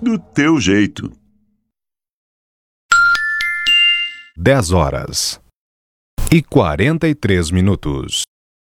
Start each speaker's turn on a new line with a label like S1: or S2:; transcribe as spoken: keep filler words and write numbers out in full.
S1: do teu jeito.
S2: dez horas e quarenta e três minutos.